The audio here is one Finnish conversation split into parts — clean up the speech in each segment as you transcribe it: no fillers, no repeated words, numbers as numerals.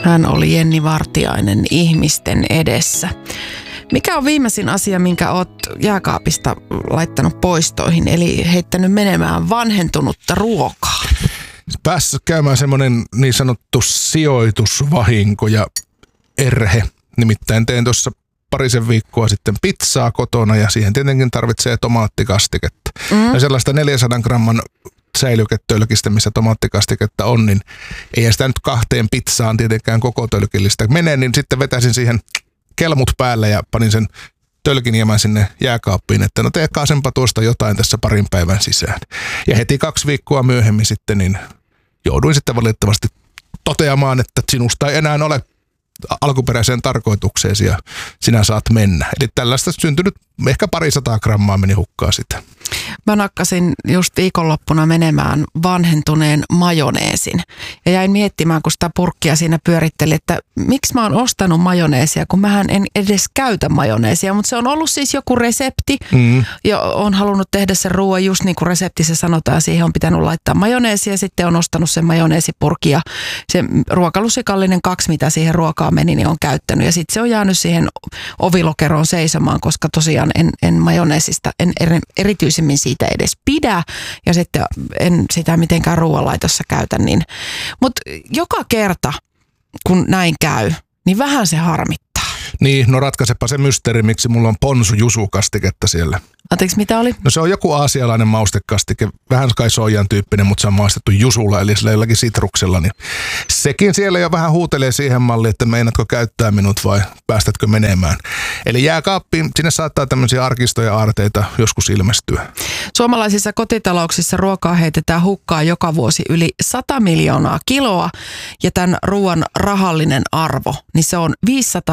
Hän oli Jenni Vartiainen Ihmisten edessä. Mikä on viimeisin asia, minkä oot jääkaapista laittanut poistoihin, eli heittänyt menemään vanhentunutta ruokaa? Päässä käymään semmoinen niin sanottu sijoitusvahinko ja erhe. Nimittäin tein tuossa parisen viikkoa sitten pizzaa kotona ja siihen tietenkin tarvitsee tomaattikastiketta. Ja sellaista 400 gramman säilyketölkistä, missä tomaattikastiketta on, niin ei sitä nyt 2 pizzaan tietenkään koko tölkillistä mene, niin sitten vetäisin siihen kelmut päälle ja panin sen tölkinjämän sinne jääkaappiin, että no teekaasenpa tuosta jotain tässä parin päivän sisään. Ja heti 2 viikkoa myöhemmin sitten niin jouduin sitten valitettavasti toteamaan, että sinusta ei enää ole alkuperäiseen tarkoitukseesi ja sinä saat mennä. Eli tällaista syntynyt ehkä 200 grammaa meni hukkaan sitä. Mä nakkasin just viikonloppuna menemään vanhentuneen majoneesin ja jäin miettimään, kun sitä purkkia siinä pyöritteli, että miksi mä oon ostanut majoneesia, kun mähän en edes käytä majoneesia, mutta se on ollut siis joku resepti ja on halunnut tehdä sen ruoan just niin kuin reseptissä sanotaan, siihen on pitänyt laittaa majoneesia ja sitten on ostanut sen majoneesipurkin ja se ruokalusikallinen 2, mitä siihen ruokaan meni, niin on käyttänyt ja sitten se on jäänyt siihen ovilokeroon seisomaan, koska tosiaan en majoneesista, en erityisemmin siitä edes pidä ja sitten en sitä mitenkään ruoanlaitossa käytä. Mutta joka kerta, kun näin käy, niin vähän se harmittaa. Niin, no ratkaisepa se mysteeri, miksi mulla on ponsu-jusu-kastiketta siellä. Anteeksi, mitä oli? No se on joku aasialainen maustekastike, vähän kai soijan tyyppinen, mutta se on maistettu jusulla, eli sillä jollakin sitruksella. Niin sekin siellä jo vähän huutelee siihen malliin, että meinaatko käyttää minut vai päästätkö menemään. Eli jääkaappiin, sinne saattaa tämmöisiä arkistoja aarteita joskus ilmestyä. Suomalaisissa kotitalouksissa ruokaa heitetään hukkaan joka vuosi yli 100 miljoonaa kiloa ja tämän ruoan rahallinen arvo, niin se on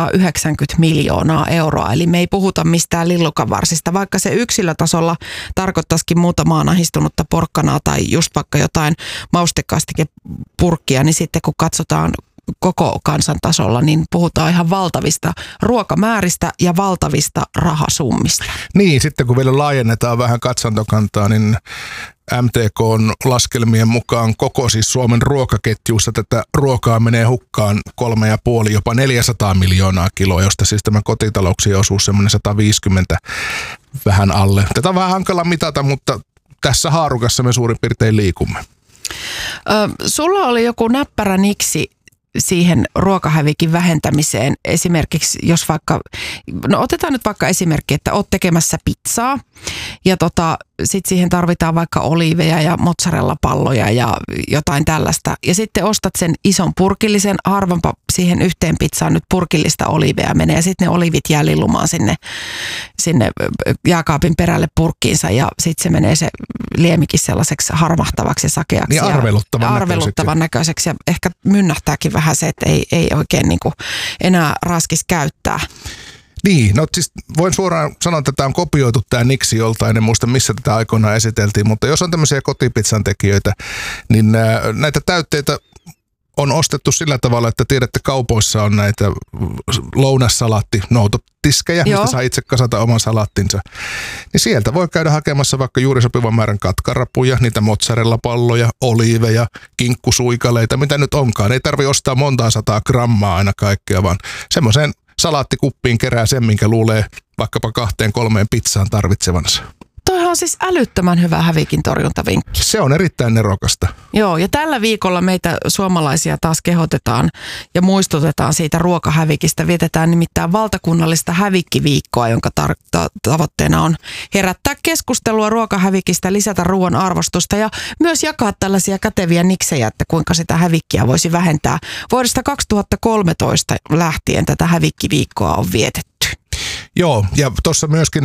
590 miljoonaa euroa. Eli me ei puhuta mistään lillukanvarsista, vaikka se yksilötasolla tarkoittaisikin muutamaa nahistunutta porkkanaa tai just vaikka jotain maustekastikepurkkia, niin sitten kun katsotaan koko kansantasolla, niin puhutaan ihan valtavista ruokamääristä ja valtavista rahasummista. Niin, sitten kun vielä laajennetaan vähän katsantokantaa, niin MTK:n laskelmien mukaan koko siis Suomen ruokaketjuussa tätä ruokaa menee hukkaan 3,5, jopa 400 miljoonaa kiloa, josta siis tämä kotitalouksien osuus semmoinen 150 vähän alle. Tätä on vähän hankala mitata, mutta tässä haarukassa me suurin piirtein liikumme. Sulla oli joku näppärä niksi siihen ruokahävikin vähentämiseen. Esimerkiksi jos vaikka, no otetaan nyt vaikka esimerkki, että oot tekemässä pizzaa ja sit siihen tarvitaan vaikka oliiveja ja mozzarella-palloja ja jotain tällaista. Ja sitten ostat sen ison purkillisen, harvempa siihen yhteen pizzaan nyt purkillista oliiveja menee ja sitten ne oliivit jää lillumaan sinne jääkaapin perälle purkkiinsa ja sitten se menee se liemikin sellaiseksi harmahtavaksi ja sakeaksi. Niin arveluttavan näköiseksi ja ehkä mynnähtääkin vähän se, että ei oikein niin kuin enää raskis käyttää. Niin, no siis voin suoraan sanoa, että tämä on kopioitu tämä niksi joltain, en muista missä tätä aikoinaan esiteltiin, mutta jos on tämmöisiä kotipizzan tekijöitä, niin näitä täytteitä on ostettu sillä tavalla, että tiedätte, kaupoissa on näitä lounassalaatti-noutotiskejä, mistä saa itse kasata oman salaattinsa. Niin sieltä voi käydä hakemassa vaikka juuri sopivan määrän katkarapuja, niitä mozzarella-palloja, oliiveja, kinkkusuikaleita, mitä nyt onkaan. Ei tarvitse ostaa montaa 100 grammaa aina kaikkea, vaan semmoiseen salaattikuppiin kerää sen, minkä luulee vaikkapa 2-3 pizzaan tarvitsevansa. Toihan on siis älyttömän hyvä hävikin torjuntavinkki. Se on erittäin nerokasta. Joo, ja tällä viikolla meitä suomalaisia taas kehotetaan ja muistutetaan siitä ruokahävikistä. Vietetään nimittäin valtakunnallista hävikkiviikkoa, jonka tavoitteena on herättää keskustelua ruokahävikistä, lisätä ruoan arvostusta ja myös jakaa tällaisia käteviä niksejä, että kuinka sitä hävikkiä voisi vähentää. Vuodesta 2013 lähtien tätä hävikkiviikkoa on vietetty. Joo, ja tuossa myöskin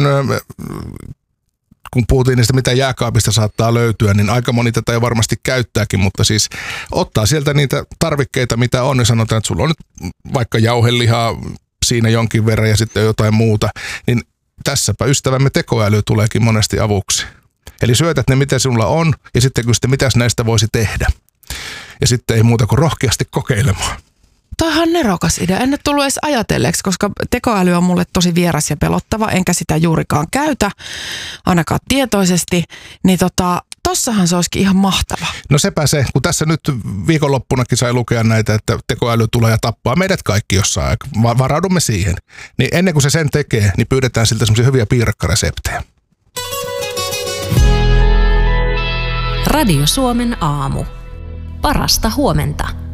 kun puhuttiin niistä, mitä jääkaapista saattaa löytyä, niin aika moni tätä jo varmasti käyttääkin, mutta siis ottaa sieltä niitä tarvikkeita, mitä on, ja sanotaan, että sulla on nyt vaikka jauhelihaa siinä jonkin verran ja sitten jotain muuta, niin tässäpä ystävämme tekoäly tuleekin monesti avuksi. Eli syötät ne, mitä sinulla on, ja sitten kysyt, mitäs näistä voisi tehdä. Ja sitten ei muuta kuin rohkeasti kokeilemaan. Toihan on nerokas idea. En ole tullut edes ajatelleeksi, koska tekoäly on mulle tosi vieras ja pelottava, enkä sitä juurikaan käytä, ainakaan tietoisesti. Niin tossahan se olisikin ihan mahtava. No sepä se, kun tässä nyt viikonloppunakin sai lukea näitä, että tekoäly tulee ja tappaa meidät kaikki jossain aikaa. Varaudumme siihen. Niin ennen kuin se sen tekee, niin pyydetään siltä semmoisia hyviä piirakkareseptejä. Radio Suomen aamu. Parasta huomenta.